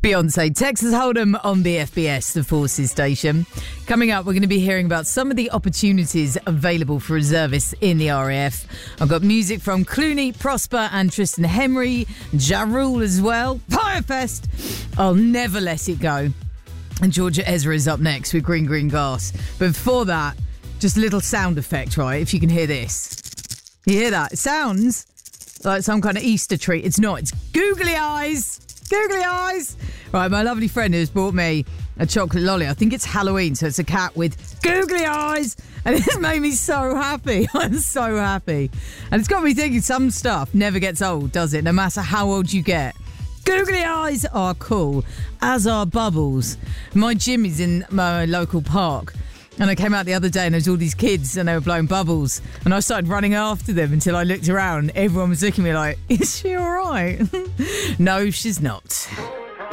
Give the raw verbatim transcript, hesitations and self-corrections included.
Beyonce, Texas Hold'em on B F B S, the Forces station. Coming up, we're going to be hearing about some of the opportunities available for reservists in the R A F. I've got music from Clooney, Prosper and Tristan Henry, Ja Rule as well. Firefest, I'll never let it go. And Georgia Ezra is up next with Green Green Grass. But before that, just a little sound effect, right? If you can hear this. You hear that? It sounds like some kind of Easter treat. It's not. It's googly eyes. Googly eyes. Right, my lovely friend has brought me a chocolate lolly. I think it's Halloween, so it's a cat with googly eyes. And it's made me so happy. I'm so happy. And it's got me thinking some stuff never gets old, does it? No matter how old you get. Googly eyes are cool, as are bubbles. My gym is in my local park. And I came out the other day and there was all these kids and they were blowing bubbles. And I started running after them until I looked around. Everyone was looking at me like, is she all right? No, she's not.